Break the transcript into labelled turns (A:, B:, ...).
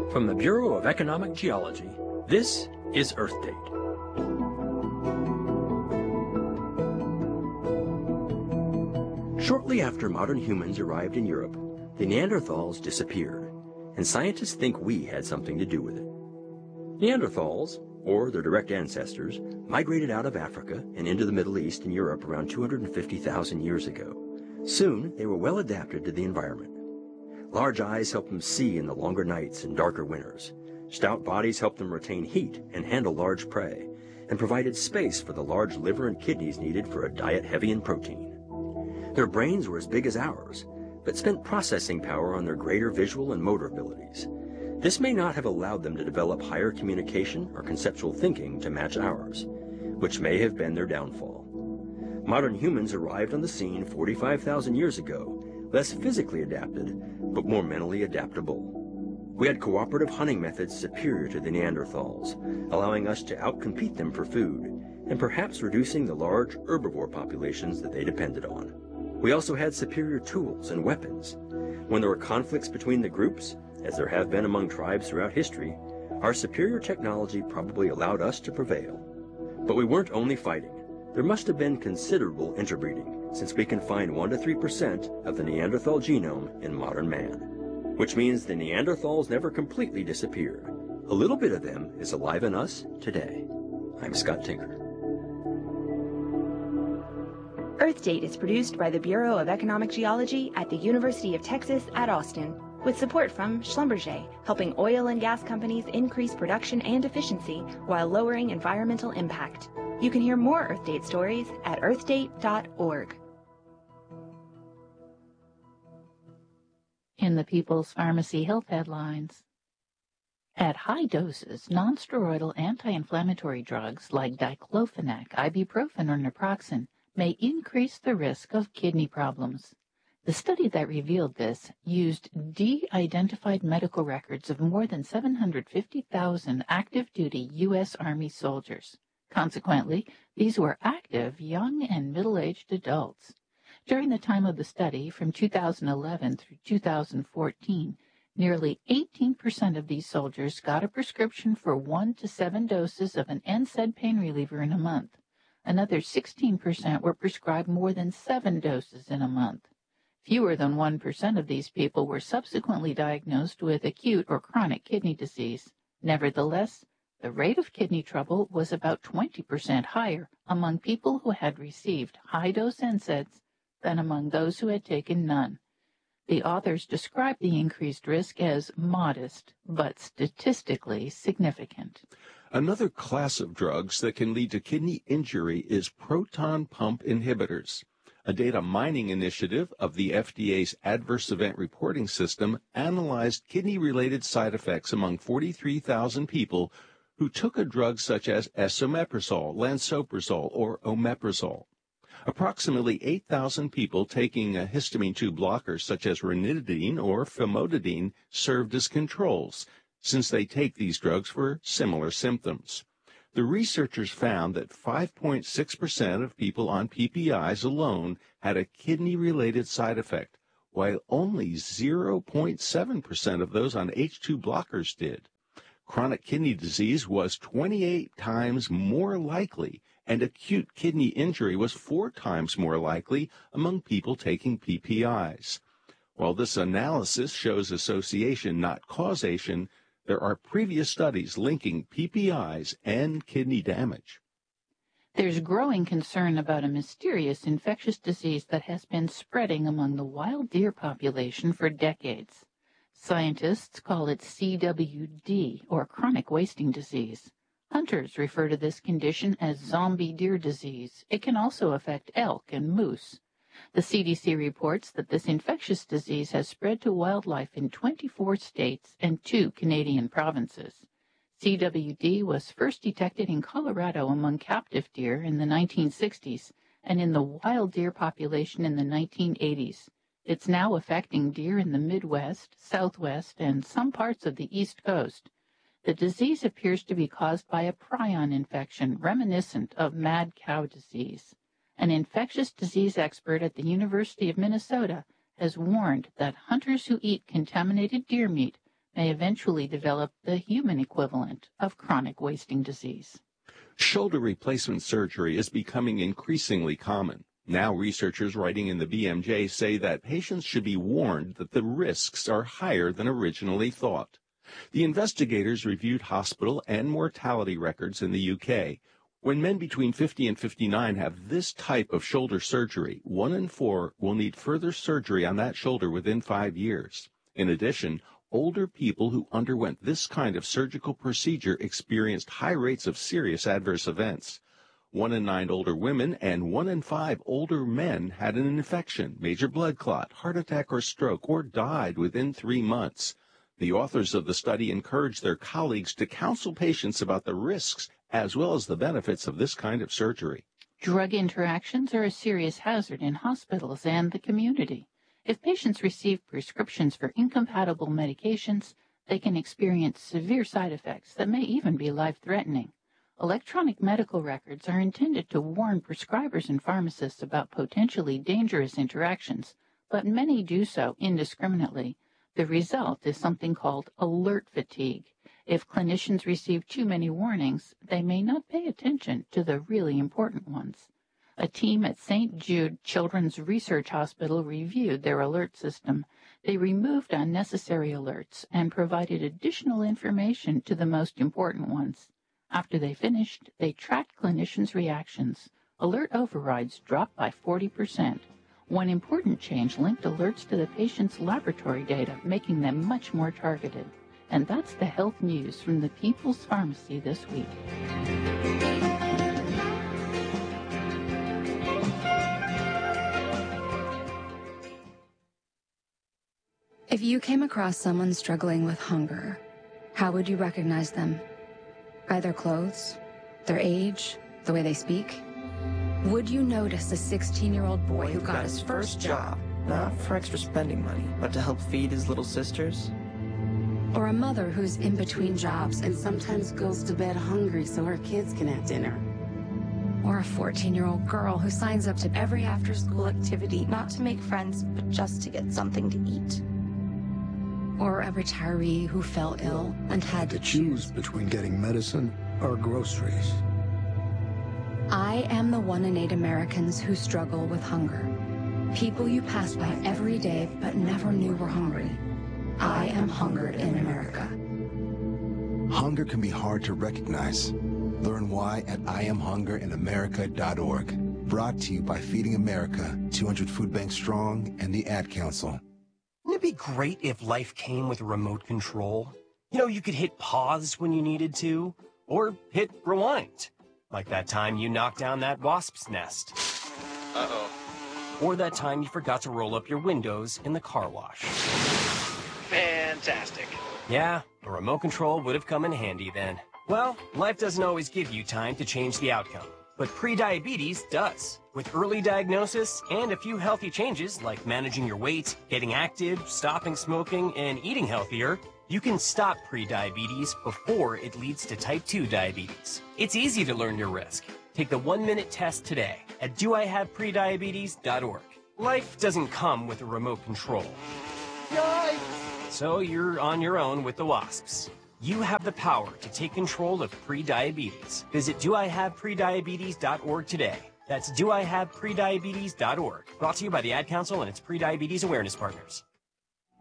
A: From the Bureau of Economic Geology, this is Earth Date. Shortly after modern humans arrived in Europe, the Neanderthals disappeared, and scientists think we had something to do with it. Neanderthals, or their direct ancestors, migrated out of Africa and into the Middle East and Europe around 250,000 years ago. Soon, they were well adapted to the environment. Large eyes helped them see in the longer nights and darker winters. Stout bodies helped them retain heat and handle large prey, and provided space for the large liver and kidneys needed for a diet heavy in protein. Their brains were as big as ours, but spent processing power on their greater visual and motor abilities. This may not have allowed them to develop higher communication or conceptual thinking to match ours, which may have been their downfall. Modern humans arrived on the scene 45,000 years ago, less physically adapted, but more mentally adaptable. We had cooperative hunting methods superior to the Neanderthals, allowing us to outcompete them for food, and perhaps reducing the large herbivore populations that they depended on. We also had superior tools and weapons. When there were conflicts between the groups, as there have been among tribes throughout history, our superior technology probably allowed us to prevail. But we weren't only fighting. There must have been considerable interbreeding, since we can find 1 to 3% of the Neanderthal genome in modern man, which means the Neanderthals never completely disappeared. A little bit of them is alive in us today. I'm Scott Tinker.
B: Earth Date is produced by the Bureau of Economic Geology at the University of Texas at Austin, with support from Schlumberger, helping oil and gas companies increase production and efficiency while lowering environmental impact. You can hear more Earth Date stories at earthdate.org.
C: In the People's Pharmacy Health headlines, at high doses, nonsteroidal anti-inflammatory drugs like diclofenac, ibuprofen, or naproxen may increase the risk of kidney problems. The study that revealed this used de-identified medical records of more than 750,000 active-duty U.S. Army soldiers. Consequently, these were active, young, and middle-aged adults. During the time of the study, from 2011 through 2014, nearly 18% of these soldiers got a prescription for 1 to 7 doses of an NSAID pain reliever in a month. Another 16% were prescribed more than 7 doses in a month. Fewer than 1% of these people were subsequently diagnosed with acute or chronic kidney disease. Nevertheless, the rate of kidney trouble was about 20% higher among people who had received high-dose NSAIDs than among those who had taken none. The authors described the increased risk as modest, but statistically significant.
D: Another class of drugs that can lead to kidney injury is proton pump inhibitors. A data mining initiative of the FDA's Adverse Event Reporting System analyzed kidney-related side effects among 43,000 people who took a drug such as esomeprazole, lansoprazole, or omeprazole. Approximately 8,000 people taking a histamine 2 blocker such as ranitidine or famotidine served as controls, since they take these drugs for similar symptoms. The researchers found that 5.6% of people on PPIs alone had a kidney-related side effect, while only 0.7% of those on H2 blockers did. Chronic kidney disease was 28 times more likely, and acute kidney injury was 4 times more likely among people taking PPIs. While this analysis shows association, not causation, there are previous studies linking PPIs and kidney damage.
C: There's growing concern about a mysterious infectious disease that has been spreading among the wild deer population for decades. Scientists call it CWD, or chronic wasting disease. Hunters refer to this condition as zombie deer disease. It can also affect elk and moose. The CDC reports that this infectious disease has spread to wildlife in 24 states and 2 Canadian provinces. CWD was first detected in Colorado among captive deer in the 1960s and in the wild deer population in the 1980s. It's now affecting deer in the Midwest, Southwest, and some parts of the East Coast. The disease appears to be caused by a prion infection reminiscent of mad cow disease. An infectious disease expert at the University of Minnesota has warned that hunters who eat contaminated deer meat may eventually develop the human equivalent of chronic wasting disease.
D: Shoulder replacement surgery is becoming increasingly common. Now researchers writing in the BMJ say that patients should be warned that the risks are higher than originally thought. The investigators reviewed hospital and mortality records in the UK. When men between 50 and 59 have this type of shoulder surgery, 1 in 4 will need further surgery on that shoulder within 5 years. In addition, older people who underwent this kind of surgical procedure experienced high rates of serious adverse events. 1 in 9 older women and 1 in 5 older men had an infection, major blood clot, heart attack or stroke, or died within 3 months. The authors of the study encouraged their colleagues to counsel patients about the risks as well as the benefits of this kind of surgery.
C: Drug interactions are a serious hazard in hospitals and the community. If patients receive prescriptions for incompatible medications, they can experience severe side effects that may even be life-threatening. Electronic medical records are intended to warn prescribers and pharmacists about potentially dangerous interactions, but many do so indiscriminately. The result is something called alert fatigue. If clinicians receive too many warnings, they may not pay attention to the really important ones. A team at St. Jude Children's Research Hospital reviewed their alert system. They removed unnecessary alerts and provided additional information to the most important ones. After they finished, they tracked clinicians' reactions. Alert overrides dropped by 40%. One important change linked alerts to the patient's laboratory data, making them much more targeted. And that's the health news from the People's Pharmacy this week.
E: If you came across someone struggling with hunger, how would you recognize them? By their clothes, their age, the way they speak? Would you notice a 16-year-old boy who got his first job,
F: not for extra spending money, but to help feed his little sisters?
E: or a mother who's in between jobs
G: and sometimes goes to bed hungry so her kids can have dinner?
E: or a 14-year-old girl who signs up to every after-school activity
H: Not to make friends, but just to get something to eat.
E: or a retiree who fell ill and had to
I: choose between getting medicine or groceries.
E: I am the 1 in 8 Americans who struggle with hunger. People you pass by every day but never knew were hungry. I am hungered in America.
J: Hunger can be hard to recognize. Learn why at IamHungerInAmerica.org. Brought to you by Feeding America, 200 Food Banks Strong, and the Ad Council.
K: Wouldn't it be great if life came with a remote control? You know, you could hit pause when you needed to, or hit rewind. Like that time you knocked down that wasp's nest. Uh-oh. Or that time you forgot to roll up your windows in the car wash.
L: Fantastic.
K: Yeah, a remote control would have come in handy then. Well, life doesn't always give you time to change the outcome, but prediabetes does. With early diagnosis and a few healthy changes like managing your weight, getting active, stopping smoking, and eating healthier, you can stop prediabetes before it leads to type 2 diabetes. It's easy to learn your risk. Take the 1-minute test today at doihaveprediabetes.org. Life doesn't come with a remote control. Yikes! So you're on your own with the wasps. You have the power to take control of prediabetes. Visit doihaveprediabetes.org today. That's doihaveprediabetes.org. Brought to you by the Ad Council and its prediabetes awareness partners.